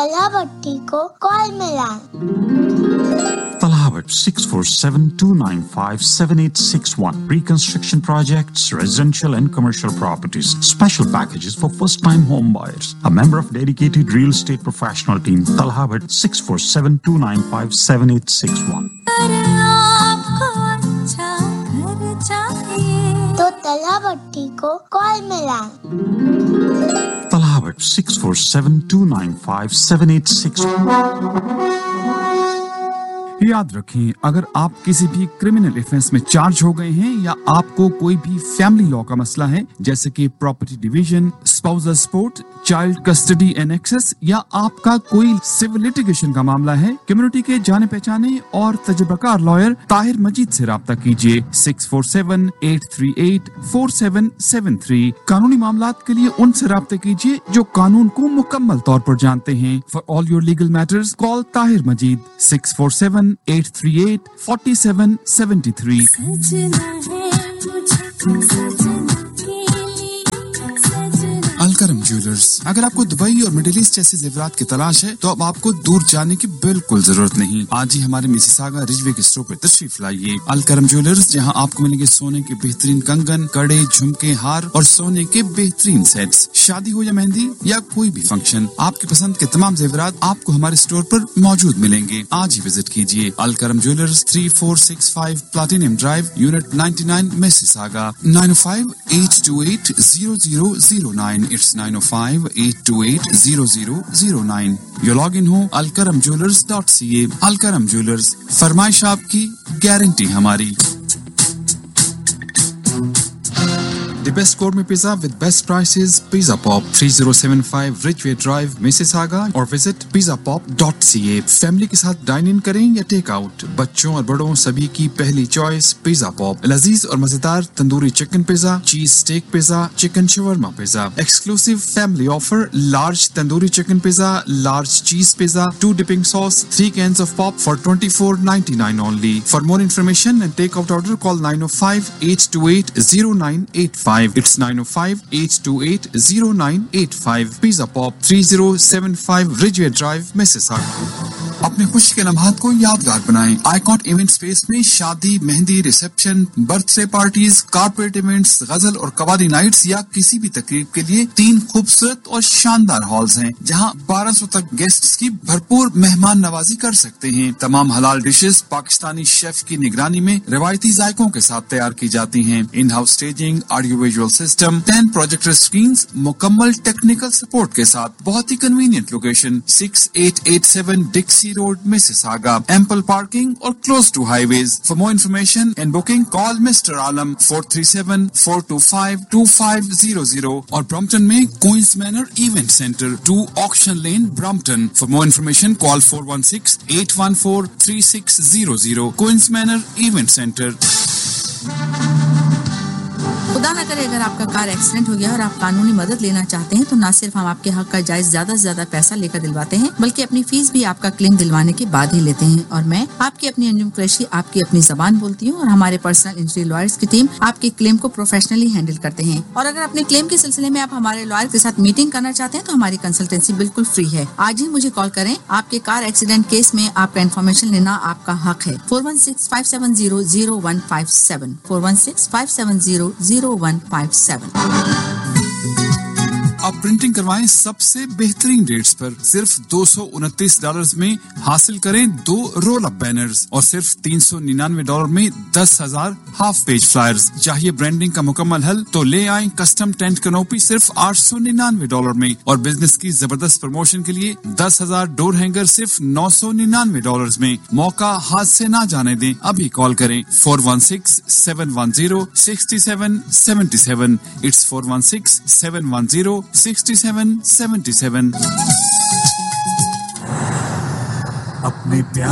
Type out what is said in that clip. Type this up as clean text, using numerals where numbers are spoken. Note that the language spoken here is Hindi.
तला भट्टी को कॉल मिलाएं। Talhabat 647-295-7861. Reconstruction projects, residential and commercial properties. Special packages for first-time home buyers. A member of dedicated real estate professional team. Talhabat 647-295-7861. तो तला भट्टी को कॉल मिलाएं। Talhabat 647-295-7861. याद रखें, अगर आप किसी भी क्रिमिनल ऑफेंस में चार्ज हो गए हैं या आपको कोई भी फैमिली लॉ का मसला है, जैसे कि property division, spousal support, child custody and access, या आपका कोई सिविल लिटिगेशन का मामला है, कम्युनिटी के जाने पहचाने और तजुर्बाकार लॉयर ताहिर मजीद से राब्ता कीजिए 647-838-4773। कानूनी मामलात के लिए उनसे राब्ता कीजिए जो कानून को मुकम्मल तौर पर जानते हैं। For all your legal matters call Tahir Majeed 647-838-4773। Alkaram jewellers. अगर आपको दुबई और मिडिल ईस्ट जैसे जेवरात की तलाश है तो अब आपको दूर जाने की बिल्कुल जरूरत नहीं। आज ही हमारे मिसिसागा रिजवे के स्टोर पर तशरीफ लाइए। अलकरम ज्वेलर्स, जहां आपको मिलेंगे सोने के बेहतरीन कंगन, कड़े, झुमके, हार और सोने के बेहतरीन सेट्स। शादी हो या मेहंदी या कोई भी फंक्शन, आपकी पसंद के तमाम जेवरात आपको हमारे स्टोर पर मौजूद मिलेंगे। आज ही विजिट कीजिए। Alkaram jewellers, 3465 platinum drive, unit 99, Mississauga. 905-828-0009। It's 905-828-0009। Yo log in हो alkaramjewelers.ca। अलकरम ज्वेलर्स, फरमाइश आपकी, गारंटी हमारी। The best gourmet pizza with best prices, Pizza Pop, 3075 Ridgeway Drive, Mississauga, or visit pizzapop.ca। Family के साथ डाइन इन करें या टेक आउट, बच्चों और बड़ों सभी की पहली चॉइस पिज्जा पॉप। लजीज और मजेदार तंदूरी चिकन पिज्जा, चीज stake pizza, chicken shawarma pizza. Exclusive family offer, large tandoori chicken pizza, large चीज pizza, 2 dipping sauce, 3 cans of pop for $24.99 only। For more information and take out order, call 905-828-0985। It's 905-828-0985। Pizza Pop, 3075 Ridgeway Drive, Mississauga। अपने खुशी के लम्हात को यादगार बनाएं। आइकॉन इवेंट स्पेस में शादी, mehndi, reception, birthday parties, corporate events, गजल और कवाली नाइट्स या किसी भी तकरीब के लिए 3 खूबसूरत और शानदार हॉल्स हैं, जहां 1200 तक गेस्ट्स की भरपूर मेहमान नवाजी कर सकते हैं। तमाम हलाल डिशेस पाकिस्तानी शेफ की निगरानी में रिवायती जायकों के साथ तैयार की जाती हैं। In house staging, audio visual system, 10 projector screens, मुकम्मल टेक्निकल सपोर्ट के साथ, बहुत ही convenient location, 6887 डिक्सी road, Mississauga। Ample parking or close to highways। For more information and booking, call Mr. Alam 437-425-2500 और Brompton में Queen's Manor Event Center, 2 Auction Lane, Brompton। For more information, call 416-814-3600। Queen's Manor Event Center। खुदा न करे अगर आपका कार एक्सीडेंट हो गया और आप कानूनी मदद लेना चाहते हैं तो न सिर्फ हम आपके हक का जायज ज्यादा से ज्यादा पैसा लेकर दिलवाते हैं, बल्कि अपनी फीस भी आपका क्लेम दिलवाने के बाद ही लेते हैं। और मैं आपकी अपनी अंजुम कुरैशी आपकी अपनी जबान बोलती हूँ और हमारे पर्सनल इंजरी लॉयर्स की टीम आपके क्लेम को प्रोफेशनली हैंडल करते हैं। और अगर अपने क्लेम के सिलसिले में आप हमारे लॉयर के साथ मीटिंग करना चाहते हैं तो हमारी कंसल्टेंसी बिल्कुल फ्री है। आज ही मुझे कॉल करें। आपके कार एक्सीडेंट केस में आपका इन्फॉर्मेशन लेना आपका हक है। 416-570-0157 416-570-0157। अब प्रिंटिंग करवाएं सबसे बेहतरीन रेट्स पर। सिर्फ $229 में हासिल करें 2 रोल अप बैनर्स और सिर्फ $399 में 10,000 हाफ पेज फ्लायर्स। चाहिए ब्रांडिंग का मुकम्मल हल तो ले आएं कस्टम टेंट कैनोपी सिर्फ $899 में, और बिजनेस की जबरदस्त प्रमोशन के लिए 10,000 डोर हैंगर सिर्फ $999 में। मौका हाथ से ना जाने दें, अभी कॉल करें 416-710-6777। It's 416-710-6777। अपने प्यार